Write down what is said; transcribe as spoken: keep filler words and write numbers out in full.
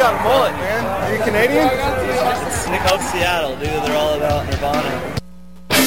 got a mullet, man. Are you Canadian? It's Nick Hope, Seattle, dude. They're all about Nirvana.